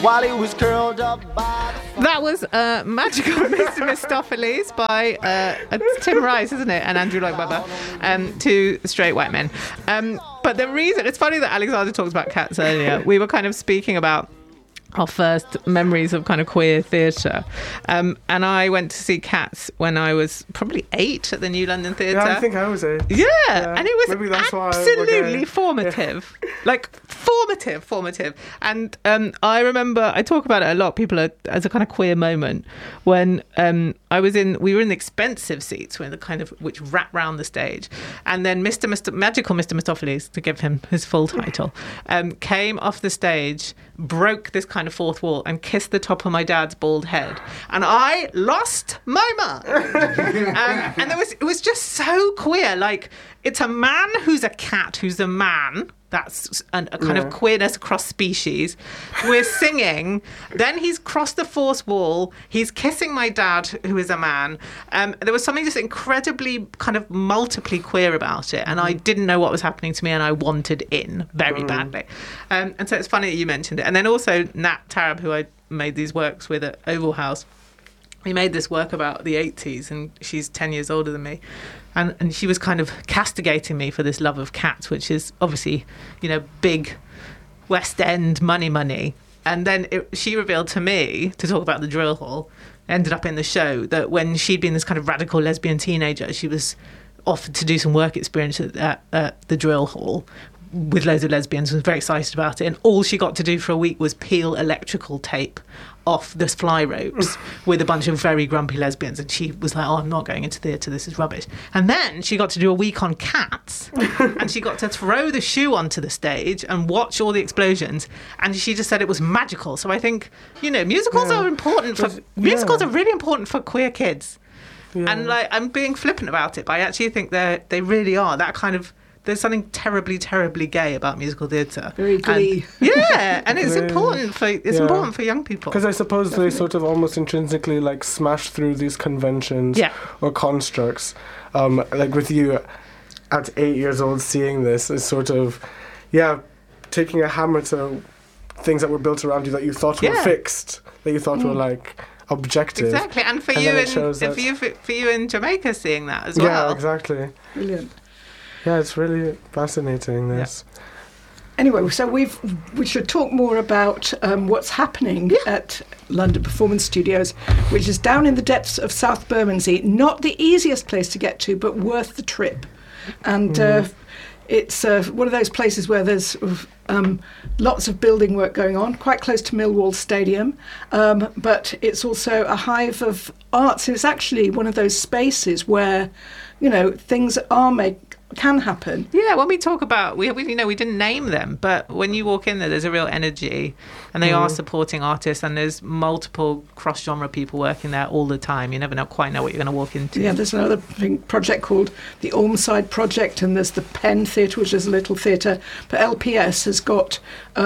while he was curled up by the fire. That was Magical Mr. Mistopheles by Tim Rice, isn't it? And Andrew Lloyd Webber, two straight white men. But the reason, it's funny that Alexander talks about Cats earlier. We were kind of speaking about our first memories of kind of queer theatre. And I went to see Cats when I was probably 8 at the New London Theatre. Yeah, I think I was 8. Yeah, and it was absolutely why formative. Yeah. Like, formative. And I remember, I talk about it a lot, people as a kind of queer moment, when we were in the expensive seats, which wrap round the stage. And then Magical Mr. Mistopheles, to give him his full title, came off the stage, broke this kind of fourth wall and kissed the top of my dad's bald head, and I lost my mind. And it was just so queer. Like, it's a man who's a cat who's a man. That's a kind of queerness across species. We're singing. Then he's crossed the fourth wall. He's kissing my dad, who is a man. There was something just incredibly kind of multiply queer about it. And I didn't know what was happening to me, and I wanted in very badly. And so it's funny that you mentioned it. And then also Nat Tarab, who I made these works with at Oval House. We made this work about the 80s, and she's 10 years older than me. And she was kind of castigating me for this love of Cats, which is obviously, big West End money. And then she revealed to me, to talk about the drill hall, ended up in the show, that when she'd been this kind of radical lesbian teenager, she was offered to do some work experience at the drill hall with loads of lesbians, and was very excited about it. And all she got to do for a week was peel electrical tape off the fly ropes with a bunch of very grumpy lesbians. And she was like, I'm not going into theatre, this is rubbish. And then she got to do a week on Cats, and she got to throw the shoe onto the stage and watch all the explosions. And she just said it was magical. So I think, musicals are important musicals are really important for queer kids. Yeah. And I'm being flippant about it, but I actually think they really are. That kind of, there's something terribly, terribly gay about musical theatre. Very glee. And it's important for young people. Because I suppose they sort of almost intrinsically smash through these conventions or constructs. Like with you at 8 years old seeing this is sort of, taking a hammer to things that were built around you that you thought were fixed, that you thought were objective. Exactly, and for you in Jamaica seeing that as well. Yeah, exactly. Brilliant. Yeah, it's really fascinating, this. Yeah. Anyway, so we should talk more about what's happening at London Performance Studios, which is down in the depths of South Bermondsey. Not the easiest place to get to, but worth the trip. And it's one of those places where there's lots of building work going on, quite close to Millwall Stadium. But it's also a hive of arts. It's actually one of those spaces where, things can happen. Yeah, when we talk about, we didn't name them, but when you walk in there's a real energy, and they are supporting artists, and there's multiple cross-genre people working there all the time. You never quite know what you're going to walk into. Yeah, there's another project called the Ormside Project, and there's the Penn Theatre, which is a little theatre. But LPS has got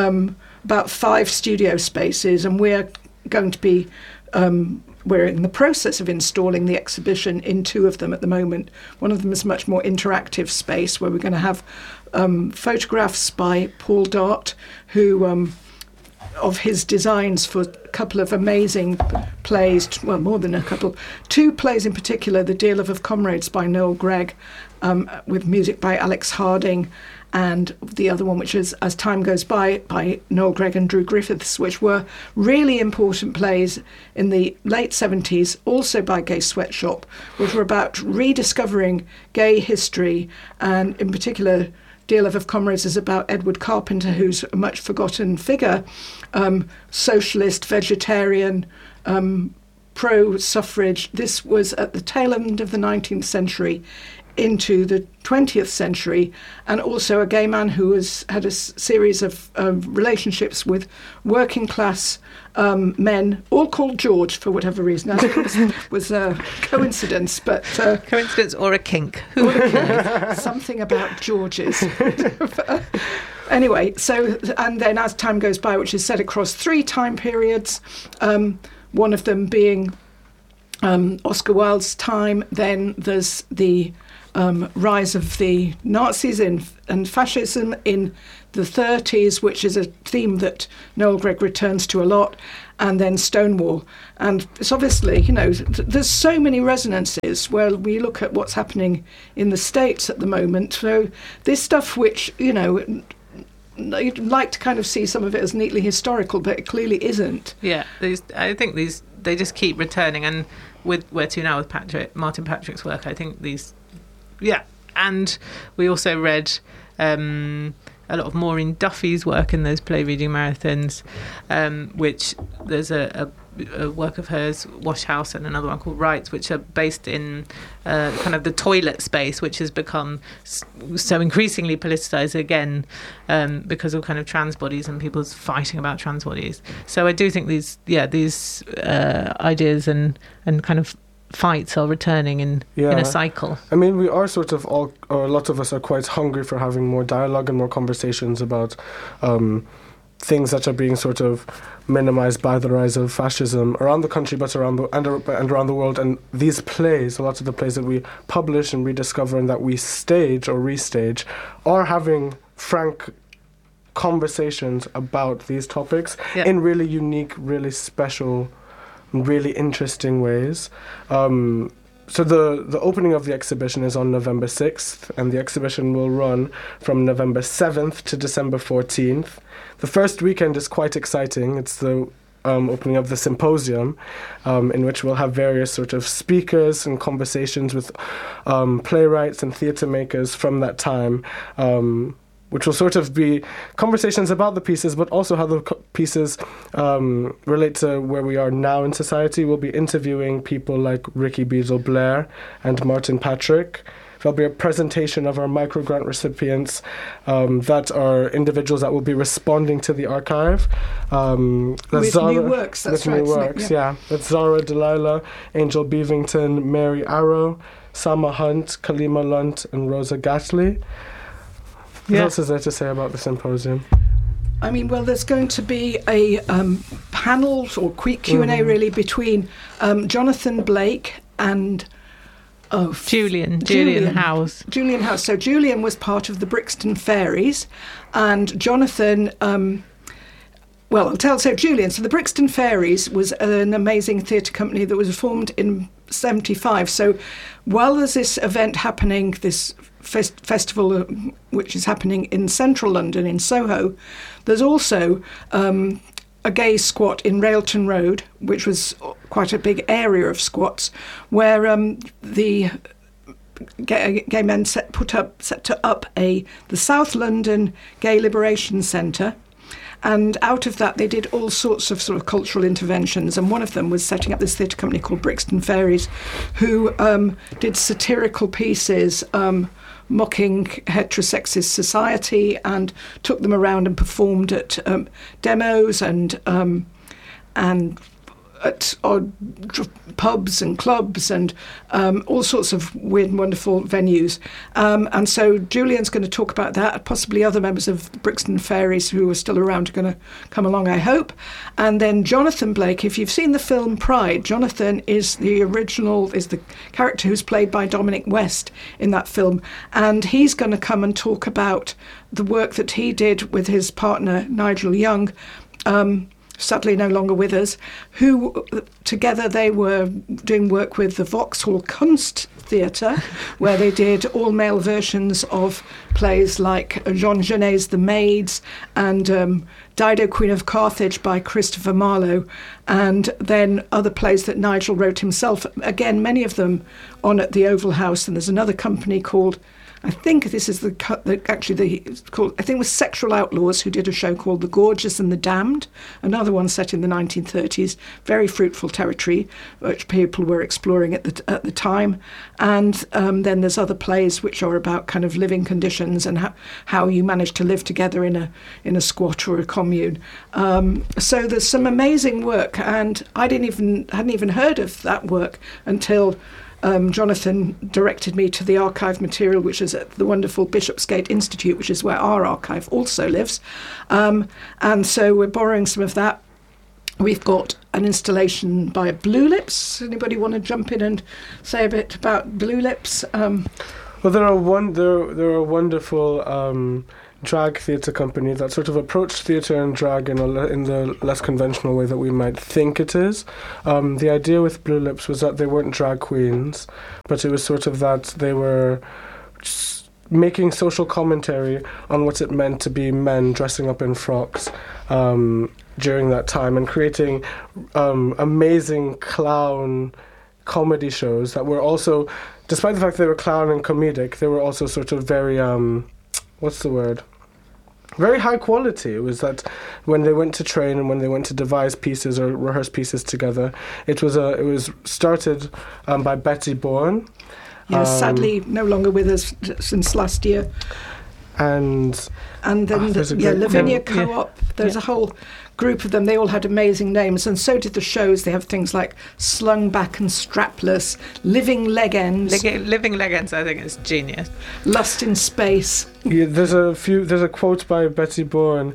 about 5 studio spaces, and we're going to be we're in the process of installing the exhibition in 2 of them at the moment. One of them is a much more interactive space where we're going to have photographs by Paul Dart, who of his designs for a couple of amazing plays, well, more than a couple, 2 plays in particular, The Dear Love of Comrades by Noel Gregg, with music by Alex Harding, and the other one, which is As Time Goes by Noel Gregg and Drew Griffiths, which were really important plays in the late 70s, also by Gay Sweatshop, which were about rediscovering gay history, and in particular, Dear Love of Comrades is about Edward Carpenter, who's a much forgotten figure, socialist, vegetarian, pro-suffrage. This was at the tail end of the 19th century into the 20th century, and also a gay man who had a series of relationships with working class men, all called George for whatever reason. I think it was a coincidence, but... coincidence or a kink. Something about Georges. Anyway, and then As Time Goes By, which is set across 3 time periods, one of them being Oscar Wilde's time, then there's the rise of the Nazis and fascism in the 30s, which is a theme that Noel Gregg returns to a lot, and then Stonewall. And it's obviously, there's so many resonances where we look at what's happening in the States at the moment. So this stuff which, you'd like to kind of see some of it as neatly historical, but it clearly isn't. Yeah, I think they just keep returning. And with Where To Now with Martin Patrick's work, I think and we also read a lot of Maureen Duffy's work in those play reading marathons, which there's a work of hers, Wash House, and another one called Rights, which are based in kind of the toilet space, which has become so increasingly politicized again because of kind of trans bodies and people's fighting about trans bodies. So I do think these ideas and kind of fights are returning in a cycle. I mean, we are sort of or a lot of us are quite hungry for having more dialogue and more conversations about things that are being sort of minimized by the rise of fascism around the country, but around the world. And these plays, a lot of the plays that we publish and rediscover and that we stage or restage, are having frank conversations about these topics in really unique, really special, really interesting ways. So the opening of the exhibition is on November 6th, and the exhibition will run from November 7th to December 14th. The first weekend is quite exciting. It's the opening of the symposium, in which we'll have various sort of speakers and conversations with playwrights and theatre makers from that time, which will sort of be conversations about the pieces, but also how the pieces relate to where we are now in society. We'll be interviewing people like Ricky Beadle-Blair and Martin Patrick. There'll be a presentation of our microgrant recipients that are individuals that will be responding to the archive. With new works, that's right. With new works, yeah. That's Zara Delilah, Angel Beavington, Mary Arrow, Sama Hunt, Kalima Lunt, and Rosa Gatley. What else is there to say about the symposium? I mean, well, there's going to be a panel or quick Q&A really between Jonathan Blake and Julian Howes. Julian Howes. So Julian was part of the Brixton Fairies, and Jonathan. Julian. So the Brixton Fairies was an amazing theatre company that was formed in 1975. So while there's this event happening, this festival which is happening in central London in Soho, there's also a gay squat in Railton Road, which was quite a big area of squats, where the gay men set up the South London Gay Liberation Centre. And out of that, they did all sorts of sort of cultural interventions. And one of them was setting up this theatre company called Brixton Fairies, who did satirical pieces mocking heterosexist society and took them around and performed at demos and at odd pubs and clubs and all sorts of weird and wonderful venues. And so Julian's going to talk about that. Possibly other members of the Brixton Fairies who are still around are going to come along, I hope. And then Jonathan Blake, if you've seen the film Pride, Jonathan is the character who's played by Dominic West in that film. And he's going to come and talk about the work that he did with his partner, Nigel Young, sadly no longer with us, who together they were doing work with the Vauxhall Kunst Theatre, where they did all-male versions of plays like Jean Genet's The Maids and Dido, Queen of Carthage by Christopher Marlowe, and then other plays that Nigel wrote himself, again, many of them on at the Oval House. And there's another company called, I think this is it was Sexual Outlaws, who did a show called The Gorgeous and the Damned, another one set in the 1930s, very fruitful territory, which people were exploring at the time. And then there's other plays which are about kind of living conditions and how you manage to live together in a squat or a commune. So there's some amazing work, and I hadn't even heard of that work until Jonathan directed me to the archive material, which is at the wonderful Bishopsgate Institute, which is where our archive also lives. And so we're borrowing some of that. We've got an installation by Blue Lips. Anybody want to jump in and say a bit about Blue Lips? Well, there are wonderful drag theatre company that sort of approached theatre and drag in the less conventional way that we might think it is. The idea with Blue Lips was that they weren't drag queens, but it was sort of that they were making social commentary on what it meant to be men dressing up in frocks during that time, and creating amazing clown comedy shows that were also, despite the fact they were clown and comedic, they were also sort of very what's the word? Very high quality. It was that when they went to train and when they went to devise pieces or rehearse pieces together, it was started by Betty Bourne. Yes, sadly no longer with us since last year. And then Lavinia Co-op. There's a whole group of them. They all had amazing names, and so did the shows. They have things like Slung Back and Strapless, Living Leg Ends. Living Leg Ends, I think, is genius. Lust in Space. Yeah, there's a quote by Betty Bourne.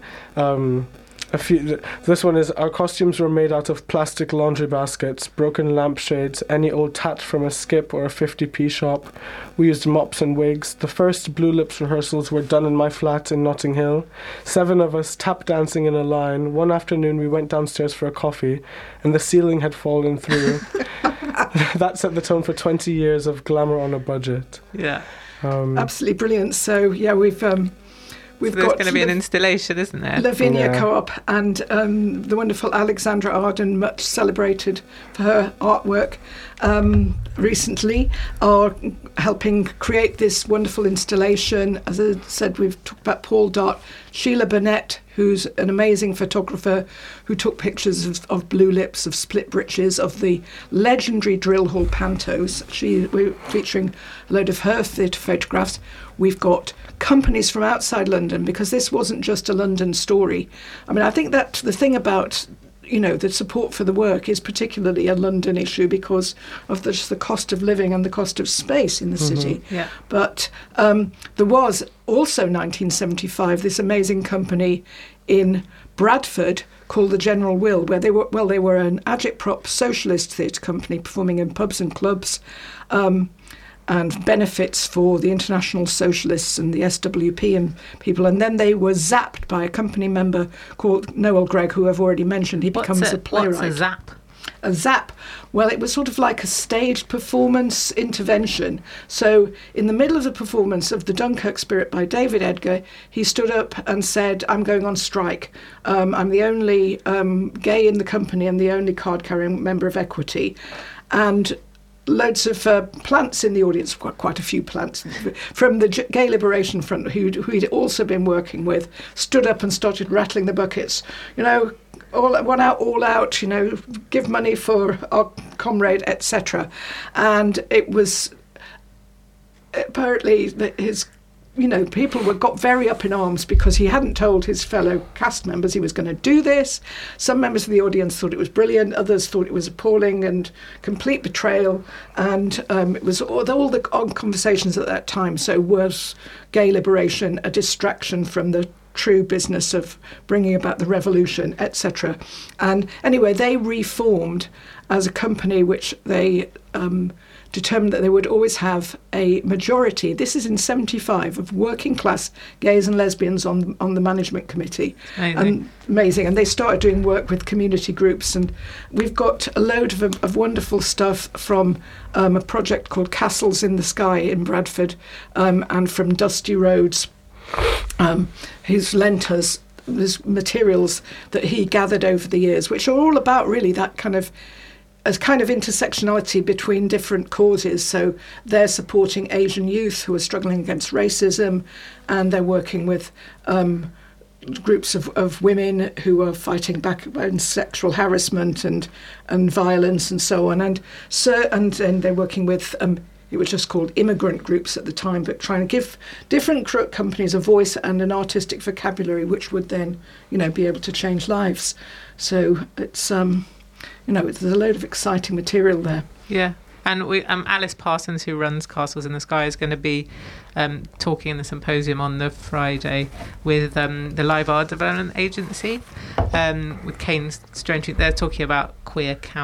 This one is, "Our costumes were made out of plastic laundry baskets, broken lampshades, any old tat from a skip or a 50p shop. We used mops and wigs. The first Blue Lips rehearsals were done in my flat in Notting Hill. 7 of us tap dancing in a line. One afternoon we went downstairs for a coffee and the ceiling had fallen through." That set the tone for 20 years of glamour on a budget. Yeah. Absolutely brilliant. So, yeah, we've there's going to be an installation, isn't there? Lavinia Co-op and the wonderful Alexandra Arden, much celebrated for her artwork recently, are helping create this wonderful installation. As I said, we've talked about Paul Dart, Sheila Burnett, who's an amazing photographer who took pictures of Blue Lips, of Split Britches, of the legendary Drill Hall Pantos. We're featuring a load of her theatre photographs. We've got companies from outside London, because this wasn't just a London story. I mean, I think that the thing about, the support for the work is particularly a London issue because of just the cost of living and the cost of space in the city. Yeah. But there was also 1975 this amazing company in Bradford called the General Will, where they were an agitprop socialist theatre company performing in pubs and clubs, and benefits for the International Socialists and the SWP and people. And then they were zapped by a company member called Noel Gregg, who I've already mentioned. He becomes a playwright. What's a zap? A zap? Well, it was sort of like a staged performance intervention. So in the middle of the performance of The Dunkirk Spirit by David Edgar, he stood up and said, "I'm going on strike. I'm the only gay in the company and the only card-carrying member of Equity." And loads of plants in the audience, quite a few plants, from the Gay Liberation Front, who he'd also been working with, stood up and started rattling the buckets. One out, all out, give money for our comrade, etc. And it was apparently that people got very up in arms because he hadn't told his fellow cast members he was going to do this. Some members of the audience thought it was brilliant, others thought it was appalling and complete betrayal. And it was all the conversations at that time. So was gay liberation a distraction from the true business of bringing about the revolution, etc. And anyway, they reformed as a company which they determined that they would always have a majority. This is in 75 of working class gays and lesbians on the management committee. Amazing. And they started doing work with community groups, and we've got a load of wonderful stuff from a project called Castles in the Sky in Bradford, and from Dusty Roads, who's lent us these materials that he gathered over the years, which are all about really that kind of intersectionality between different causes. So they're supporting Asian youth who are struggling against racism, and they're working with groups of women who are fighting back against sexual harassment and violence and so on. And then they're working with it was just called immigrant groups at the time, but trying to give different companies a voice and an artistic vocabulary which would then, be able to change lives. So it's there's a load of exciting material there. Yeah. And we, Alice Parsons, who runs Castles in the Sky, is going to be talking in the symposium on the Friday with the Live Art Development Agency, with Kane Strange. They're talking about queer camp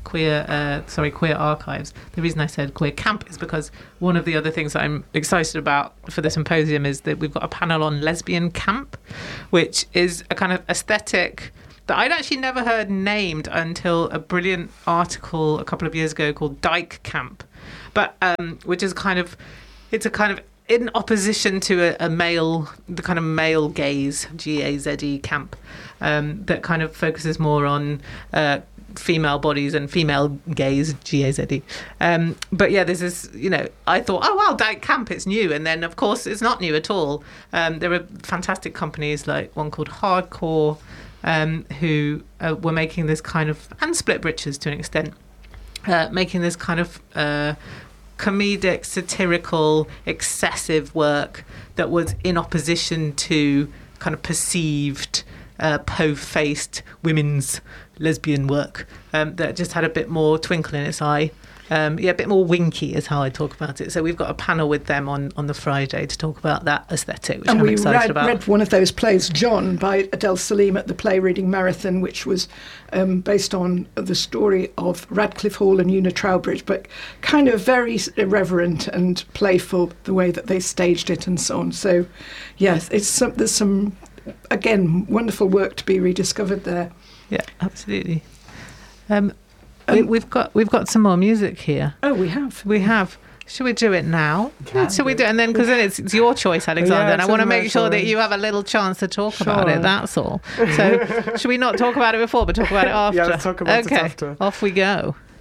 Queer Archives. The reason I said Queer Camp is because one of the other things that I'm excited about for the symposium is that we've got a panel on lesbian camp, which is a kind of aesthetic that I'd actually never heard named until a brilliant article a couple of years ago called Dyke Camp, but which is it's a kind of in opposition to the kind of male gaze, GAZE camp, that kind of focuses more on female bodies and female gaze, GAZE. But yeah, there's this, I thought, oh wow, Dyke Camp, it's new. And then of course it's not new at all. There are fantastic companies like one called Hardcore, who were making this kind of, and Split Britches to an extent, making this kind of comedic, satirical, excessive work that was in opposition to kind of perceived po-faced women's lesbian work, that just had a bit more twinkle in its eye. A bit more winky is how I talk about it. So we've got a panel with them on the Friday to talk about that aesthetic, which I'm excited about. And we read one of those plays, John, by Adele Salim at the Play Reading Marathon, which was based on the story of Radcliffe Hall and Una Trowbridge, but kind of very irreverent and playful, the way that they staged it and so on. So, yes, there's some, again, wonderful work to be rediscovered there. Yeah, absolutely. We've got some more music here. Oh, we have. We have. Should we do it now? Should we do it? And then, because then it's your choice, Alexander, and I want to make sure that you have a little chance to talk about it, that's all. So should we not talk about it before, but talk about it after? Yeah, let's talk about it after. Off we go.